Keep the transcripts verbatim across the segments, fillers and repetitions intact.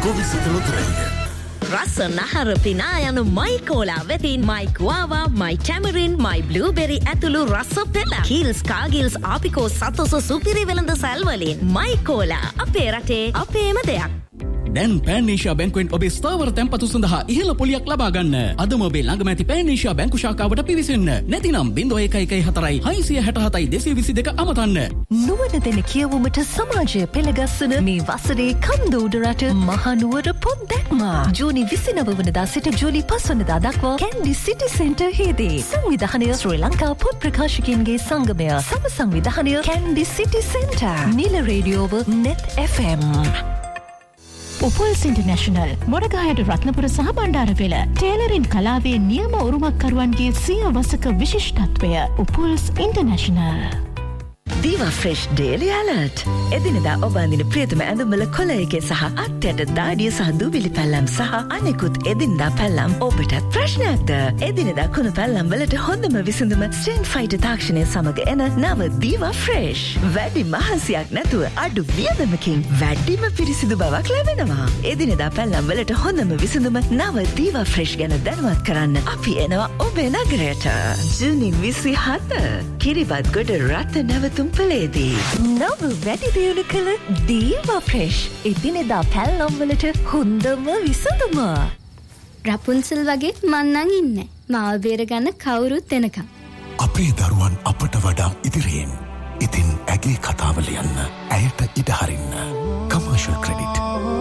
ගොවිසිතලොතරැය. රස නහර පිනා යන මයි කෝලා වෙතින් මයි ගුවාවා, මයි ටැමරින්, මයි බ්ලූබෙරි ඇතුළු රස පෙළ. කිල්ස්, කාගිල්ස්, ආපිකෝ සතොස සුපිරි වෙළඳ සැල්වලින් මයි කෝලා අපේ රටේ අපේම දෙයක්. දැන් පෑනේෂියා බැංකුවෙන් ඔබේ ස්ථාවර තැන්පතු සඳහා ඉහළ පොලියක් ලබා ගන්න. අදම ඔබේ ළඟම ඇති පෑනේෂියා බැංකු ශාඛාවට පිවිසෙන්න. නැතිනම් zero one one one four හයිසිය හැට හතයි දෙසිය විසි දෙක අමතන්න. නුවණ දෙන කියවුමට සමාජය පෙළගස්සන මේ වසරේ කන්දෝඩ රට මහනුවර පොත් දැක්මා. ජූනි විසිනව වනදා සිට ජූලි පහ වනදා දක්වා කැන්ඩි සිටි සෙන්ටර් හේදී. සංවිධානය ශ්‍රී ලංකා පොත් ප්‍රකාශකයන්ගේ සංගමය. සම සංවිධානය කැන්ඩි සිටි සෙන්ටර්. නිල රේඩියෝව net F M. උපුල්ස් international මොරගහයට Ratnapura සහ බණ්ඩාරපෙළ ටේලරින් කලාවේ නියම උරුමකරුවන්ගේ සිය වසක විශිෂ්ටත්වය. උපුල්ස් international. Diva Fresh Daily Alert. එදිනෙදා ඔබ අඳින ප්‍රියතම ඇඳුම්වල කොළ එකේ සහ අත්යට දාඩිය සහ දූවිලි පැල්ලම් සහ අනෙකුත් එදිනෙදා පැල්ලම් ඔබටත් ප්‍රශ්නයක්ද? එදිනෙදා කුණු පැල්ලම් වලට හොඳම විසඳුම ස්ට්‍රෙන් ෆයිටර් තාක්ෂණය සමග එන නව Diva Fresh. වැඩි මහන්සියක් නැතුව අඩු වියදමකින් වැඩිම පිරිසිදු බවක් ලැබෙනවා. එදිනෙදා පැල්ලම් වලට හොඳම විසඳුම නව Diva Fresh ගැන දැනුවත් කරන්න අපි එනවා ඔබේ නගරයට. ජූනි විසිහත කිරිබත්ගොඩ රට නැවතුම් පලේදී. නව වැඩි දියුණු කළ දීවා ෆ්‍රෙෂ්. එදිනෙදා පැල්ලම් වලට හොඳම විසඳුම. රපුන්සල් වගේ මන්නන් ඉන්නේ. මාව බේරගන්න කවුරුත් එනකම්. අපේ දරුවන් අපට වඩා ඉදිරියෙන්. ඉතින් ඇගේ කතාව ලියන්න. ඇයට ඉඩ හරින්න. Commercial credit.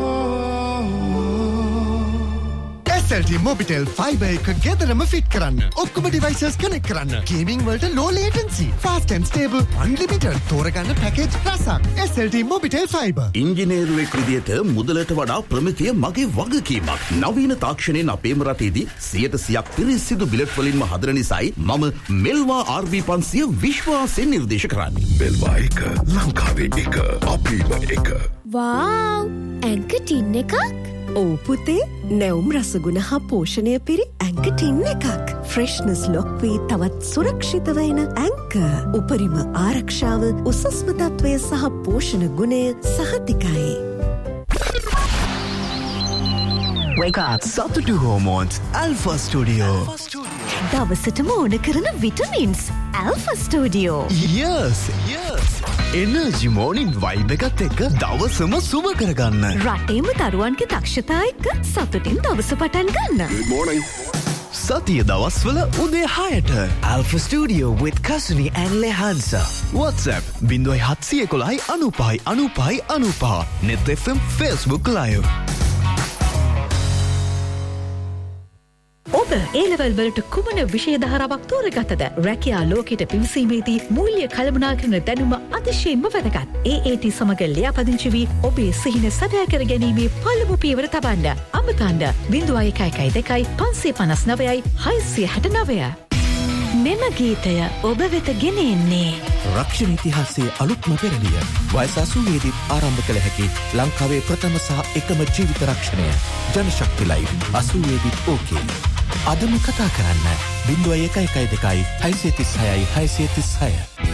S L T Mobitel Fiber එක ගෙදරම ෆිට කරන්න. ඔක්කොම devices connect කරන්න. Gaming වලට low latency, fast and stable, unlimited තෝරගන්න package රසක්. S L T Mobitel Fiber. ඉංජිනේරුවෙක් විදියට මුදලට වඩා ප්‍රමිතිය මගේ වගකීමක්. නවීන තාක්ෂණයෙන් අපේම රටේදී සියයට සියයක් පිරිසිදු බිලට් වලින්ම හදන නිසායි මම මෙල්වා R B පන්සිය විශ්වාසයෙන් නිර්දේශ කරන්නේ. මෙල්වා එක ලංකාවේ එක අපේම එක. වාව්! ඇන්ක ටින් එකක්. ඕ පුතේ නැවුම් රසගුණ හා පෝෂණය පිරි ඇංක ටින් එකක්. ෆ්‍රෙෂ්නස් ලොක් වී තවත් සුරක්ෂිත වෙන ඇංක. උපරිම ආරක්ෂාව, උසස්ම තත්වය සහ පෝෂණ ගුණය සහතිකයි. Wake up. Satutu Hormones Alpha Studio. දවසටම ඕන කරන vitamins Alpha Studio. Yes, yes. Energy morning vibe එකත් එක්ක දවසම සුබ කරගන්න. රටේම දරුවන්ගේ දක්ෂතා එක්ක සතුටින් දවස පටන් ගන්න. Good morning. සතිය දවස්වල උදේ හයට Alpha Studio with Kasuni and Lehansa. WhatsApp zero seven one one අනුපහයි අනුපහයි අනුපහ. Net F M Facebook Live. ඔබ A-level වලට කුමන විෂය ධාරාවක් තෝරගත්තද? රැකියා ලෝකෙට පිවිසීමේදී මූල්‍ය කළමනාකරන දැනුම අතිශයින්ම වැදගත්. A A T සමග ලියාපදිංචි වී ඔබේ සිහින සැදෑ කර ගැනීමේ පළමු පියවර තබන්න. අමතන්න zero one one two five five nine හයසිය හැට නවය. මෙම ගීතය ඔබ වෙත ගෙන එන්නේ රක්ෂණ ඉතිහාසයේ අලුත්ම පෙරළිය. වයස අසූවේදී ආරම්භ කළ හැකි ලංකාවේ ප්‍රථම සහ එකම ජීවිත රක්ෂණය. ජනශක්ති ලයිව් අසූවේදී ඕකේ. අදම කතා කරන්න zero one one two five six six six